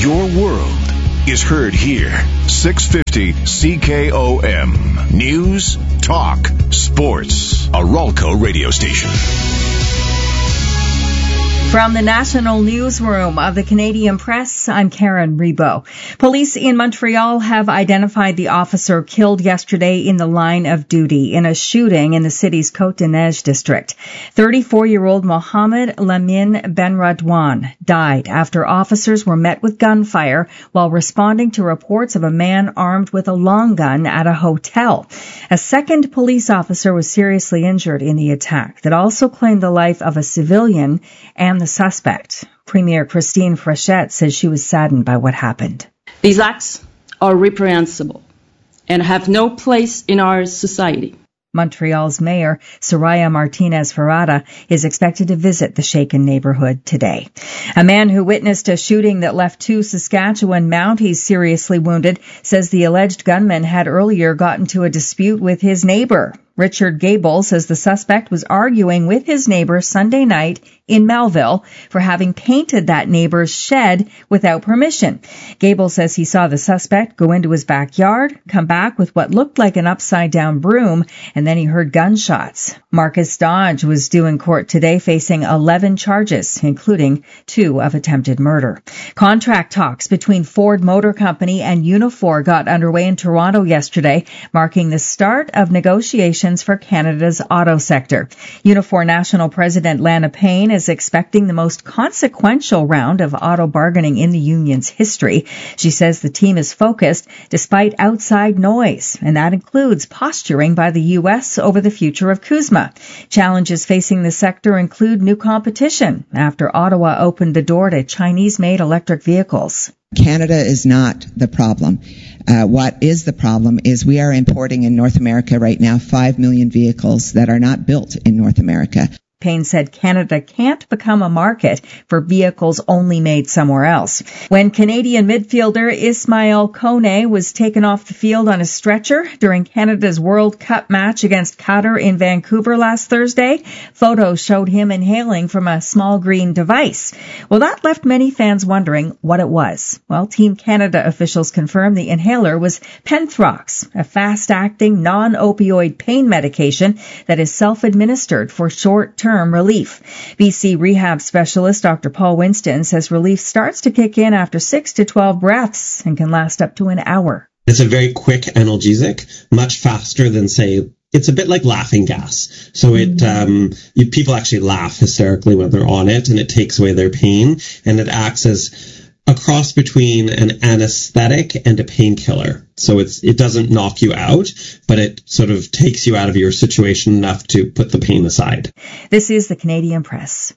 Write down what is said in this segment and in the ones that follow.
Your world is heard here. 650 CKOM. News, talk, sports. A Ralco radio station. From the National Newsroom of the Canadian Press, I'm Karen Rebo. Police in Montreal have identified the officer killed yesterday in the line of duty in a shooting in the city's Côte-des-Neiges district. 34-year-old Mohamed Lamine Benradwan died after officers were met with gunfire while responding to reports of a man armed with a long gun at a hotel. A second police officer was seriously injured in the attack that also claimed the life of a civilian and the suspect. Premier Christine Frechette says she was saddened by what happened. These acts are reprehensible and have no place in our society. Montreal's mayor, Soraya Martinez-Ferrada, is expected to visit the shaken neighborhood today. A man who witnessed a shooting that left 2 Saskatchewan Mounties seriously wounded says the alleged gunman had earlier gotten into a dispute with his neighbor. Richard Gable says the suspect was arguing with his neighbor Sunday night in Melville for having painted that neighbor's shed without permission. Gable says he saw the suspect go into his backyard, come back with what looked like an upside-down broom, and then he heard gunshots. Marcus Dodge was due in court today facing 11 charges, including 2 of attempted murder. Contract talks between Ford Motor Company and Unifor got underway in Toronto yesterday, marking the start of negotiations for Canada's auto sector. Unifor National President Lana Payne is expecting the most consequential round of auto bargaining in the union's history. She says the team is focused despite outside noise, and that includes posturing by the U.S. over the future of CUSMA. Challenges facing the sector include new competition after Ottawa opened the door to Chinese-made electric vehicles. Canada is not the problem. What is the problem is we are importing in North America right now 5 million vehicles that are not built in North America. Payne said Canada can't become a market for vehicles only made somewhere else. When Canadian midfielder Ismail Kone was taken off the field on a stretcher during Canada's World Cup match against Qatar in Vancouver last Thursday, photos showed him inhaling from a small green device. Well, that left many fans wondering what it was. Well, Team Canada officials confirmed the inhaler was Penthrox, a fast-acting, non-opioid pain medication that is self-administered for short-term relief. BC rehab specialist Dr. Paul Winston says relief starts to kick in after 6 to 12 breaths and can last up to an hour. It's a very quick analgesic, much faster than, say, it's a bit like laughing gas. So people actually laugh hysterically when they're on it, and it takes away their pain, and it acts as a cross between an anesthetic and a painkiller. So it doesn't knock you out, but it sort of takes you out of your situation enough to put the pain aside. This is the Canadian Press.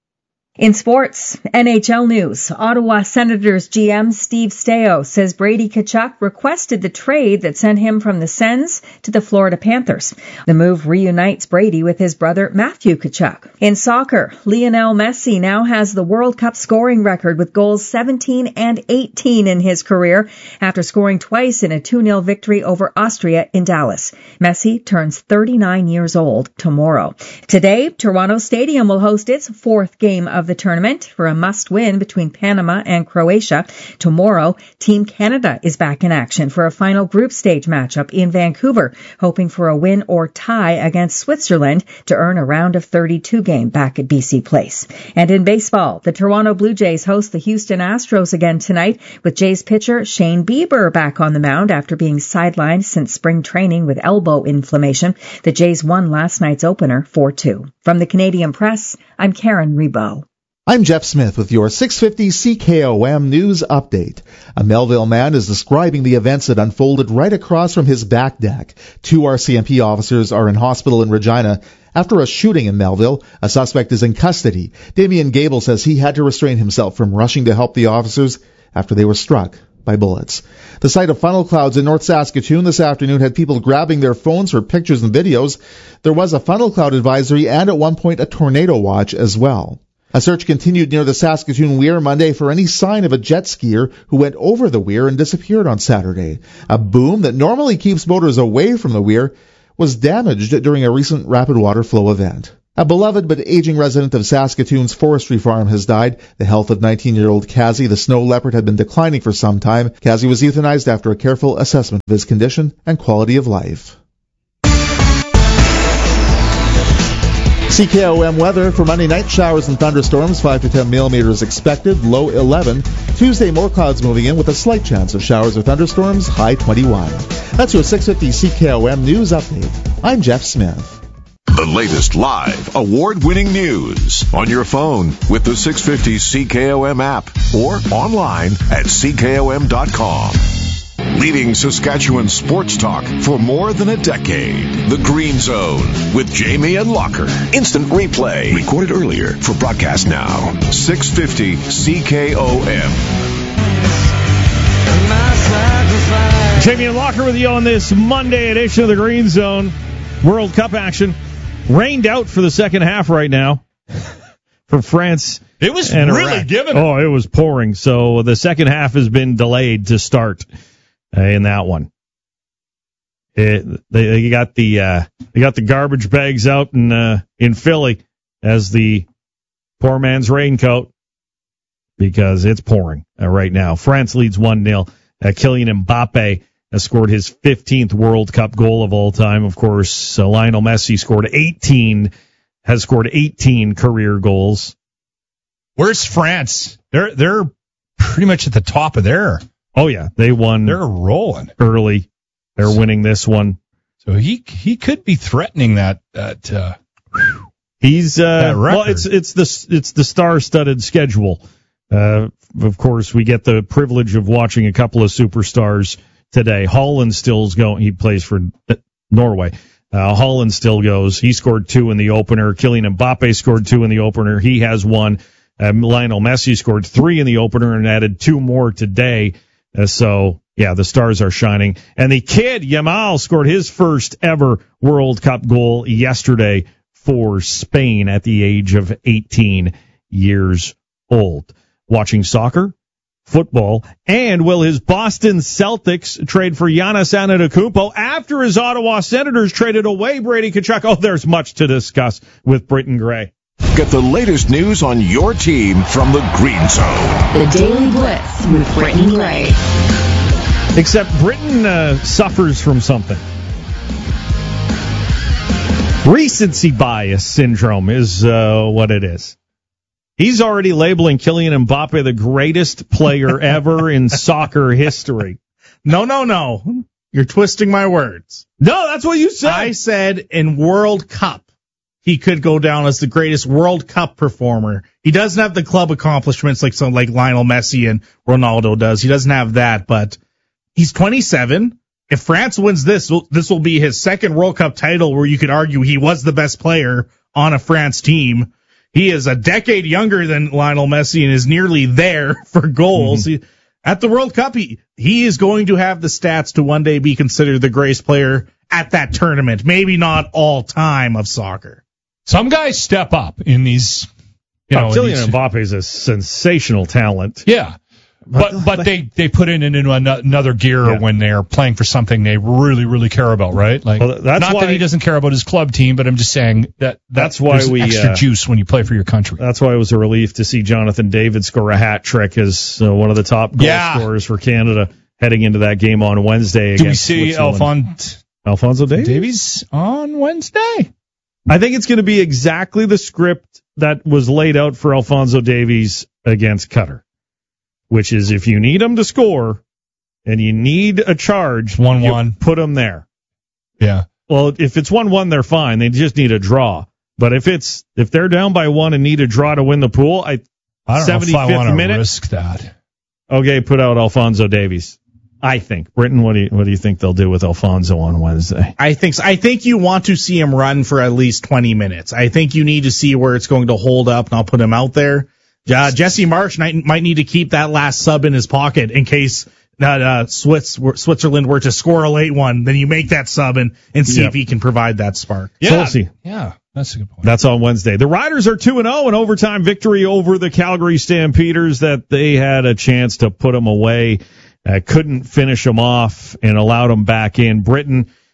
In sports, NHL news, Ottawa Senators GM Steve Staios says Brady Tkachuk requested the trade that sent him from the Sens to the Florida Panthers. The move reunites Brady with his brother Matthew Tkachuk. In soccer, Lionel Messi now has the World Cup scoring record with goals 17 and 18 in his career after scoring twice in a 2-0 victory over Austria in Dallas. Messi turns 39 years old tomorrow. Today, Toronto Stadium will host its 4th game of the tournament for a must-win between Panama and Croatia. Tomorrow, Team Canada is back in action for a final group stage matchup in Vancouver, hoping for a win or tie against Switzerland to earn a round of 32 game back at BC Place. And in baseball, the Toronto Blue Jays host the Houston Astros again tonight, with Jays pitcher Shane Bieber back on the mound after being sidelined since spring training with elbow inflammation. The Jays won last night's opener 4-2. From the Canadian Press, I'm Karen Rebo. I'm Jeff Smith with your 650 CKOM News Update. A Melville man is describing the events that unfolded right across from his back deck. 2 RCMP officers are in hospital in Regina after a shooting in Melville. A suspect is in custody. Damien Gable says he had to restrain himself from rushing to help the officers after they were struck by bullets. The site of funnel clouds in North Saskatoon this afternoon had people grabbing their phones for pictures and videos. There was a funnel cloud advisory and at one point a tornado watch as well. A search continued near the Saskatoon Weir Monday for any sign of a jet skier who went over the weir and disappeared on Saturday. A boom that normally keeps boaters away from the weir was damaged during a recent rapid water flow event. A beloved but aging resident of Saskatoon's forestry farm has died. The health of 19-year-old Kazi, the snow leopard, had been declining for some time. Kazi was euthanized after a careful assessment of his condition and quality of life. CKOM weather for Monday night, showers and thunderstorms, 5 to 10 millimeters expected, low 11. Tuesday, more clouds moving in with a slight chance of showers or thunderstorms, high 21. That's your 650 CKOM News Update. I'm Jeff Smith. The latest live, award-winning news on your phone with the 650 CKOM app or online at CKOM.com. Leading Saskatchewan sports talk for more than a decade. The Green Zone with Jamie and Locker. Instant replay. Recorded earlier for broadcast now. 650 CKOM. Jamie and Locker with you on this Monday edition of the Green Zone. World Cup action. Rained out for the second half right now for France. It was and really Iraq. giving. Oh, it was pouring. So the second half has been delayed to start in that one. They got the garbage bags out in Philly as the poor man's raincoat because it's pouring right now. France leads 1-0. Kylian Mbappe has scored his 15th World Cup goal of all time. Of course, Lionel Messi has scored 18 career goals. Where's France? They're pretty much at the top of their. Oh yeah, they won. They're rolling early. They're winning this one. So he could be threatening that. He's that record. Well, it's the star-studded schedule. Of course, we get the privilege of watching a couple of superstars today. Haaland still's going. He plays for Norway. Haaland still goes. He scored 2 in the opener. Kylian Mbappe scored 2 in the opener. He has 1. Lionel Messi scored 3 in the opener and added 2 more today. So, yeah, the stars are shining. And the kid, Yamal, scored his first ever World Cup goal yesterday for Spain at the age of 18 years old. Watching soccer, football, and will his Boston Celtics trade for Giannis Antetokounmpo after his Ottawa Senators traded away Brady Tkachuk? Oh, there's much to discuss with Britton Gray. Get the latest news on your team from the Green Zone. The Daily Blitz with Britton Gray. Except Britton suffers from something. Recency bias syndrome is what it is. He's already labeling Kylian Mbappe the greatest player ever in soccer history. No. You're twisting my words. No, that's what you said. I said in World Cup, he could go down as the greatest World Cup performer. He doesn't have the club accomplishments like Lionel Messi and Ronaldo does. He doesn't have that, but he's 27. If France wins this will be his second World Cup title where you could argue he was the best player on a France team. He is a decade younger than Lionel Messi and is nearly there for goals. Mm-hmm. At the World Cup, he is going to have the stats to one day be considered the greatest player at that tournament. Maybe not all time of soccer. Some guys step up in these. Kylian Mbappe is a sensational talent. Yeah. But they put it into another gear when they're playing for something they really, really care about, right? Like, that's not that he doesn't care about his club team, but I'm just saying that's why we extra juice when you play for your country. That's why it was a relief to see Jonathan David score a hat trick as one of the top goal scorers for Canada heading into that game on Wednesday. Do we see Alphonso Davies on Wednesday? I think it's going to be exactly the script that was laid out for Alphonso Davies against Qatar. Which is if you need them to score and you need a charge, 1-1, put them there. Yeah. Well, if it's 1-1, they're fine. They just need a draw. But if they're down by 1 and need a draw to win the pool, I don't know if I want to risk that. Okay, put out Alphonso Davies. I think. Britton, what do you think they'll do with Alphonso on Wednesday? I think you want to see him run for at least 20 minutes. I think you need to see where it's going to hold up, and I'll put him out there. Jesse Marsch might need to keep that last sub in his pocket in case that Switzerland were to score a late one. Then you make that sub and see if he can provide that spark. Yeah, so we'll see. Yeah, that's a good point. That's on Wednesday. The Riders are 2-0, an overtime victory over the Calgary Stampeders that they had a chance to put them away, couldn't finish them off, and allowed them back in. Britton,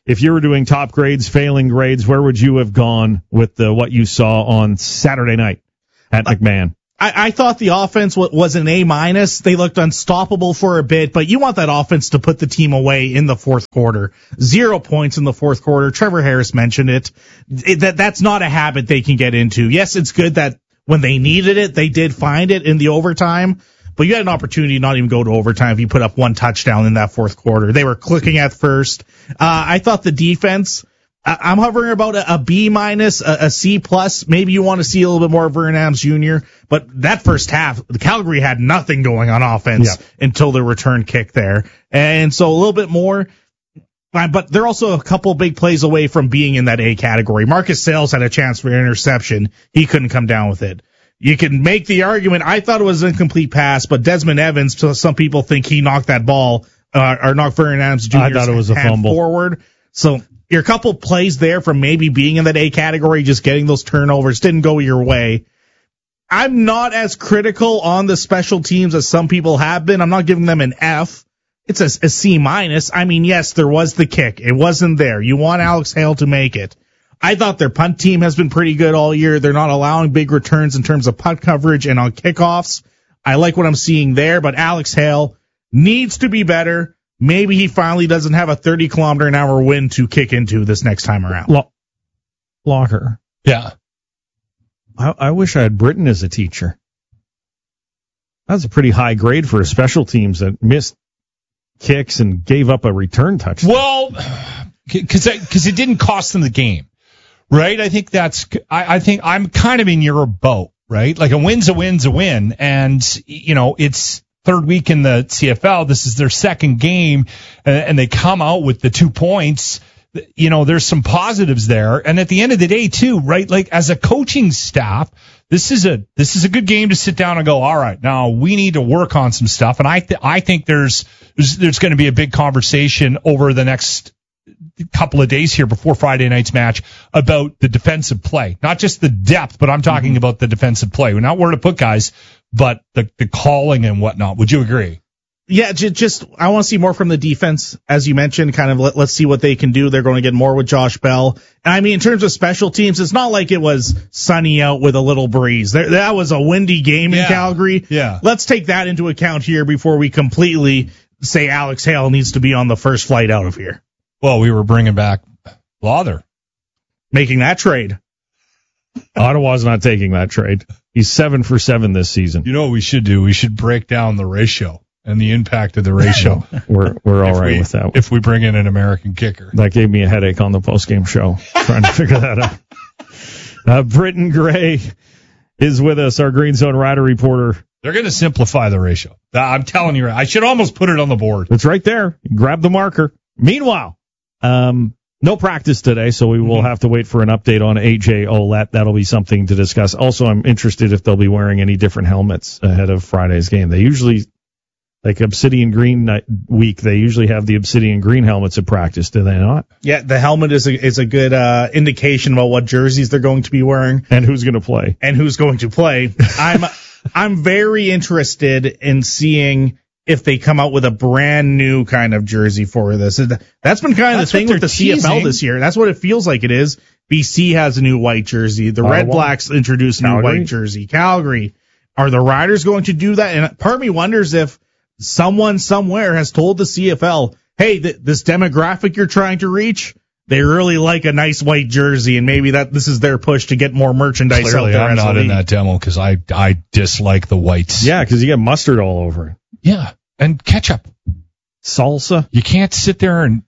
if you were doing top grades, failing grades, where would you have gone with what you saw on Saturday night at McMahon? I thought the offense was an A-. They looked unstoppable for a bit, but you want that offense to put the team away in the fourth quarter. 0 points in the fourth quarter. Trevor Harris mentioned it. That's not a habit they can get into. Yes, it's good that when they needed it, they did find it in the overtime, but you had an opportunity to not even go to overtime if you put up one touchdown in that fourth quarter. They were clicking at first. I thought the defense, I'm hovering about a B-, a C+. Maybe you want to see a little bit more of Vernon Adams Jr., but that first half, the Calgary had nothing going on offense until the return kick there. And so a little bit more, but they're also a couple big plays away from being in that A category. Marcus Sayles had a chance for an interception. He couldn't come down with it. You can make the argument, I thought it was an incomplete pass, but Desmond Evans, some people think he knocked that ball, or knocked Vernon Adams Jr.'s I thought it was a fumble forward. So your couple plays there from maybe being in that A category, just getting those turnovers didn't go your way. I'm not as critical on the special teams as some people have been. I'm not giving them an F. It's a C-. I mean, yes, there was the kick. It wasn't there. You want Alex Hale to make it. I thought their punt team has been pretty good all year. They're not allowing big returns in terms of punt coverage and on kickoffs. I like what I'm seeing there, but Alex Hale needs to be better. Maybe he finally doesn't have a 30-kilometer-an-hour wind to kick into this next time around. Locker. Yeah. I wish I had Britton as a teacher. That's a pretty high grade for special teams that missed kicks and gave up a return touchdown. Well, because it didn't cost them the game, right? I think I think I'm kind of in your boat, right? Like a win's a win, and it's third week in the CFL. This is their second game, and they come out with the 2 points. There's some positives there. And at the end of the day, too, right? Like as a coaching staff, this is a good game to sit down and go, all right, now we need to work on some stuff. And I think there's going to be a big conversation over the next couple of days here before Friday night's match about the defensive play, not just the depth, but I'm talking about the defensive play. We're not where to put guys, but the calling and whatnot. Would you agree? Yeah, just I want to see more from the defense, as you mentioned. Kind of let's see what they can do. They're going to get more with Josh Bell. And I mean, in terms of special teams, it's not like it was sunny out with a little breeze. That was a windy game in Calgary. Yeah, let's take that into account here before we completely say Alex Hale needs to be on the first flight out of here. Well, we were bringing back Lawther, making that trade. Ottawa's not taking that trade. He's 7 for 7 this season. You know what we should do? We should break down the ratio and the impact of the ratio. We're all right with that. If we bring in an American kicker. That gave me a headache on the postgame show, trying to figure that out. Britton Gray is with us, our Green Zone Rider reporter. They're going to simplify the ratio. I'm telling you, I should almost put it on the board. It's right there. Grab the marker. Meanwhile, no practice today, so we will have to wait for an update on AJ Ouellette. That'll be something to discuss. Also, I'm interested if they'll be wearing any different helmets ahead of Friday's game. They usually, like Obsidian Green week, they usually have the Obsidian Green helmets at practice, do they not? Yeah, the helmet is a good indication about what jerseys they're going to be wearing. And who's going to play. I'm very interested in seeing if they come out with a brand new kind of jersey for this. That's been kind of the thing with the CFL this year. That's what it feels like it is. BC has a new white jersey. The Red Blacks introduced a new white jersey. Calgary. Are the Riders going to do that? And part of me wonders if someone somewhere has told the CFL, hey, this demographic you're trying to reach, they really like a nice white jersey, and maybe this is their push to get more merchandise Clearly, out there. I'm not in that demo because I dislike the whites. Yeah, because you get mustard all over it. Yeah, and ketchup. Salsa. You can't sit there and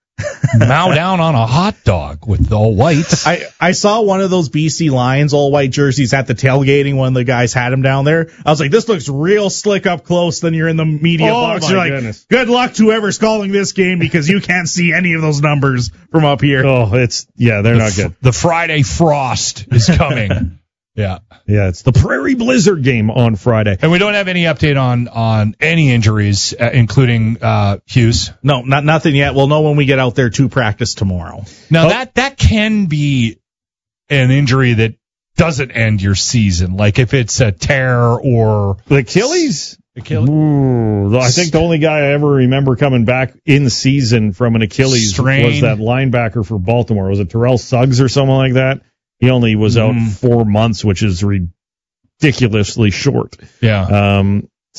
mow down on a hot dog with all whites. I saw one of those BC Lions all white jerseys at the tailgating when the guys had them down there. I was like, this looks real slick up close. Then you're in the media box. You're like, goodness. Good luck to whoever's calling this game because you can't see any of those numbers from up here. Oh, they're not good. The Friday frost is coming. Yeah, it's the Prairie Blizzard game on Friday. And we don't have any update on any injuries, including Hughes. No, nothing yet. We'll know when we get out there to practice tomorrow. Now, that can be an injury that doesn't end your season. Like if it's a tear or... The Achilles? Achilles. Ooh, I think the only guy I ever remember coming back in season from an Achilles strain was that linebacker for Baltimore. Was it Terrell Suggs or something like that? He only was out 4 months, which is ridiculously short. Yeah.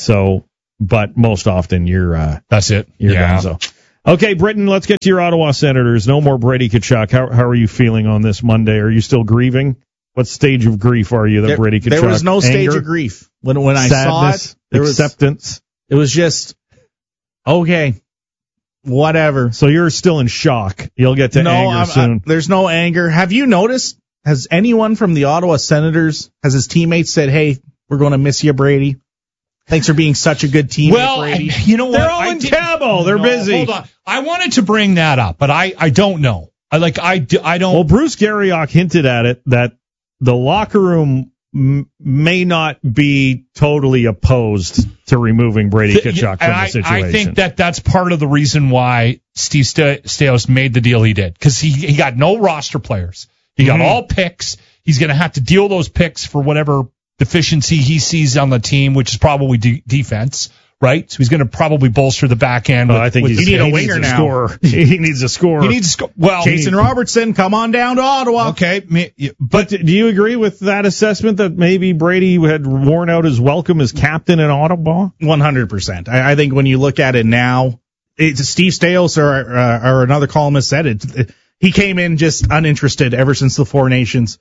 But most often you're that's it. You're Gonzo. Okay, Britton, let's get to your Ottawa Senators. No more Brady Tkachuk. How are you feeling on this Monday? Are you still grieving? What stage of grief are you that Brady Tkachuk? There was no stage of grief. When I saw it, there was acceptance. It was just, okay, whatever. So you're still in shock. You'll get to anger soon. There's no anger. Have you noticed, has anyone from the Ottawa Senators, has his teammates said, hey, we're going to miss you, Brady? Thanks for being such a good teammate, Brady. You know what? They're all in Cabo. They're busy. Hold on. I wanted to bring that up, but I don't know. I don't. Well, Bruce Garriock hinted at it that the locker room may not be totally opposed to removing Brady Tkachuk from the situation. I think that's part of the reason why Steve Staios made the deal he did, because he got no roster players. He got all picks. He's going to have to deal those picks for whatever deficiency he sees on the team, which is probably defense, right? So he's going to probably bolster the back end. I think you need a winger now. He needs a scorer. He needs a score. Well, Jason Robertson, come on down to Ottawa. Okay, but do you agree with that assessment that maybe Brady had worn out his welcome as captain in Ottawa? 100%. I think when you look at it now, Steve Staios or another columnist said it. He came in just uninterested ever since the Four Nations.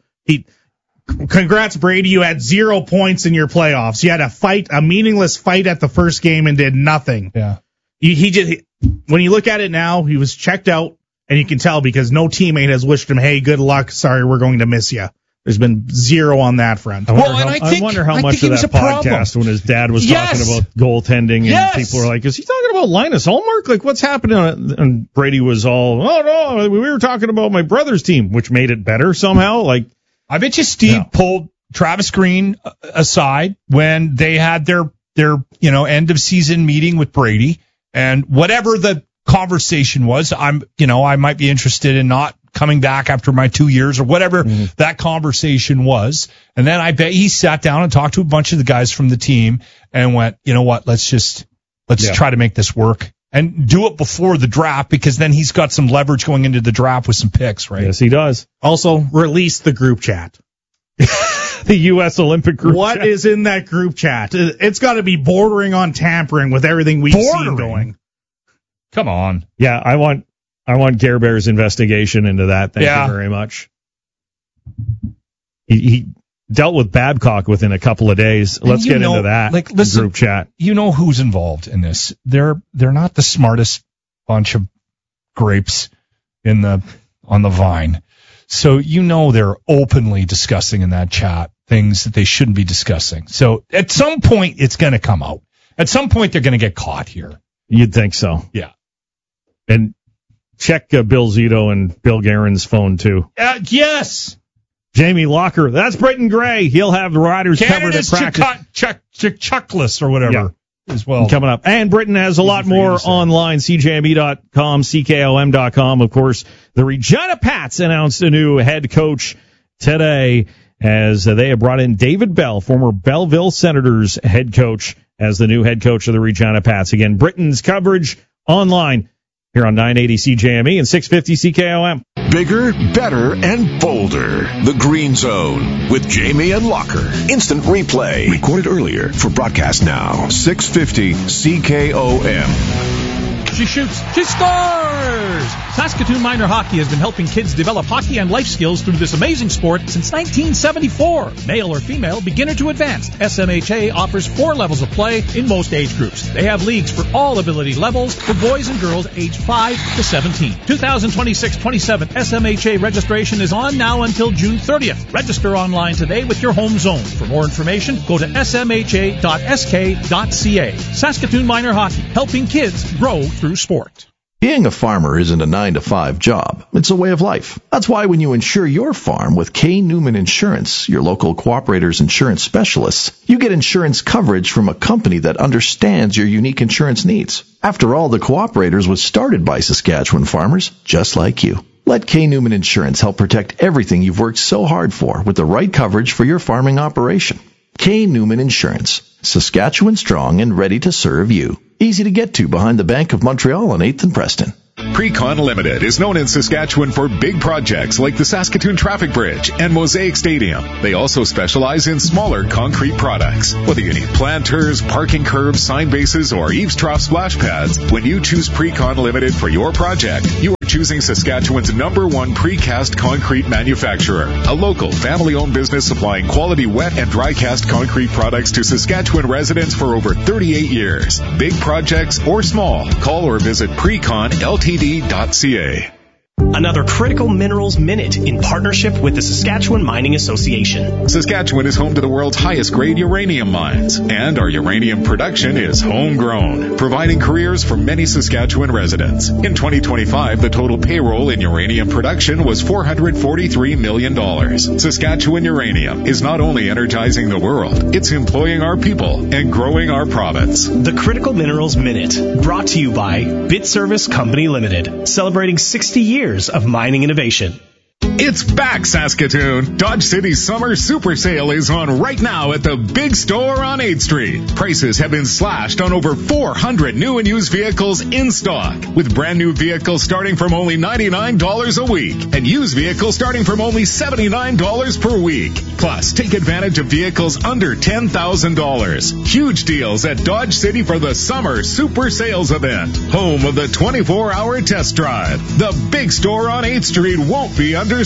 Congrats, Brady. You had 0 points in your playoffs. You had a meaningless fight at the first game and did nothing. Yeah. When you look at it now, he was checked out, and you can tell because no teammate has wished him, hey, good luck. Sorry, we're going to miss you. There's been 0 on that front. I wonder how much of that podcast when his dad was talking about goaltending and people were like, is he talking about Linus Ullmark? Like, what's happening? And Brady was all, oh, no, we were talking about my brother's team, which made it better somehow. Like, I bet you Steve pulled Travis Green aside when they had their end of season meeting with Brady, and whatever the conversation was, I might be interested in not coming back after my 2 years or whatever that conversation was. And then I bet he sat down and talked to a bunch of the guys from the team and went, you know what, let's try to make this work. And do it before the draft, because then he's got some leverage going into the draft with some picks, right? Yes, he does. Also, release the group chat. The U.S. Olympic group chat. What is in that group chat? It's got to be bordering on tampering with everything we've seen going. Come on. Yeah, I want Gare Bear's investigation into that. Thank you very much. He dealt with Babcock within a couple of days. Let's get into that group chat. You know who's involved in this. They're not the smartest bunch of grapes on the vine. So they're openly discussing in that chat things that they shouldn't be discussing. So at some point it's going to come out. At some point they're going to get caught here. You'd think so. Yeah. And check Bill Zito and Bill Guerin's phone too. Yes. Jamie Locker, that's Britton Gray. He'll have the riders covered at practice. Chuckless or whatever as well. Coming up. And Britton has a lot more online, CJME.com, CKOM.com. Of course, the Regina Pats announced a new head coach today as they have brought in David Bell, former Belleville Senators head coach, as the new head coach of the Regina Pats. Again, Britton's coverage online here on 980 CJME and 650 CKOM. Bigger, better, and bolder. The Green Zone with Jamie and Locker. Instant replay. Recorded earlier for broadcast now. 650 CKOM. She shoots. She scores! Saskatoon Minor Hockey has been helping kids develop hockey and life skills through this amazing sport since 1974. Male or female, beginner to advanced, SMHA offers 4 levels of play in most age groups. They have leagues for all ability levels for boys and girls aged 5 to 17. 2026-27 SMHA registration is on now until June 30th. Register online today with your home zone. For more information, go to smha.sk.ca. Saskatoon Minor Hockey, helping kids grow through sport. Being a farmer isn't a 9-to-5 job. It's a way of life. That's why when you insure your farm with K. Newman Insurance, your local Cooperator's insurance specialists, you get insurance coverage from a company that understands your unique insurance needs. After all, the Cooperators was started by Saskatchewan farmers just like you. Let K. Newman Insurance help protect everything you've worked so hard for with the right coverage for your farming operation. K. Newman Insurance. Saskatchewan strong and ready to serve you. Easy to get to behind the Bank of Montreal on 8th and Preston. Precon Limited is known in Saskatchewan for big projects like the Saskatoon Traffic Bridge and Mosaic Stadium. They also specialize in smaller concrete products. Whether you need planters, parking curbs, sign bases, or eaves trough splash pads, when you choose Precon Limited for your project, you are choosing Saskatchewan's #1 precast concrete manufacturer. A local, family-owned business supplying quality wet and dry cast concrete products to Saskatchewan residents for over 38 years. Big projects or small, call or visit preconltd.ca. Another Critical Minerals Minute in partnership with the Saskatchewan Mining Association. Saskatchewan is home to the world's highest grade uranium mines, and our uranium production is homegrown, providing careers for many Saskatchewan residents. In 2025, the total payroll in uranium production was $443 million. Saskatchewan Uranium is not only energizing the world, it's employing our people and growing our province. The Critical Minerals Minute, brought to you by BitService Company Limited, celebrating 60 years of mining innovation. It's back, Saskatoon! Dodge City's summer super sale is on right now at the Big Store on 8th Street. Prices have been slashed on over 400 new and used vehicles in stock, with brand new vehicles starting from only $99 a week and used vehicles starting from only $79 per week. Plus, take advantage of vehicles under $10,000. Huge deals at Dodge City for the summer super sales event, home of the 24-hour test drive. The Big Store on 8th Street won't be undersold.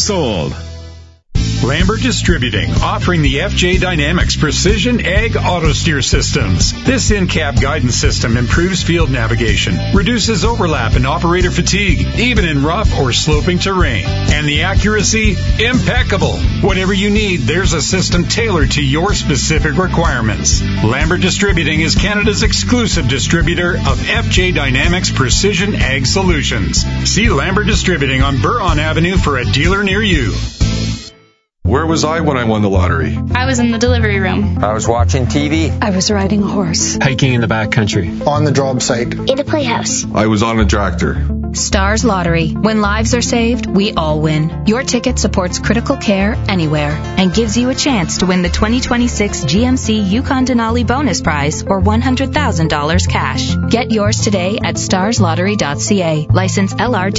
Lambert Distributing, offering the FJ Dynamics Precision Ag Auto Steer Systems. This in-cab guidance system improves field navigation, reduces overlap and operator fatigue, even in rough or sloping terrain. And the accuracy, impeccable. Whatever you need, there's a system tailored to your specific requirements. Lambert Distributing is Canada's exclusive distributor of FJ Dynamics Precision Ag Solutions. See Lambert Distributing on Buron Avenue for a dealer near you. Where was I when I won the lottery? I was in the delivery room. I was watching TV. I was riding a horse. Hiking in the backcountry. On the job site. In a playhouse. I was on a tractor. Stars Lottery. When lives are saved, we all win. Your ticket supports critical care anywhere and gives you a chance to win the 2026 GMC Yukon Denali bonus prize or $100,000 cash. Get yours today at starslottery.ca. License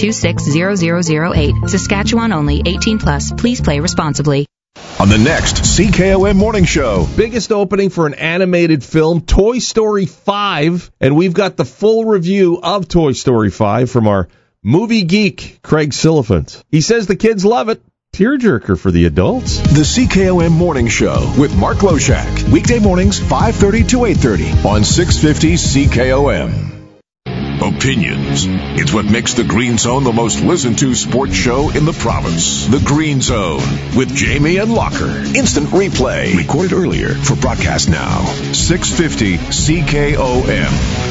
LR260008. Saskatchewan only. 18 plus. Please play responsibly. On the next CKOM Morning Show. Biggest opening for an animated film, Toy Story 5. And we've got the full review of Toy Story 5 from our movie geek, Craig Silliphant. He says the kids love it. Tearjerker for the adults. The CKOM Morning Show with Mark Loshak. Weekday mornings, 5:30 to 8:30 on 650 CKOM. Opinions. It's what makes the Green Zone the most listened to sports show in the province. The Green Zone with Jamie and Locker. Instant replay. Recorded earlier for broadcast now. 650 CKOM.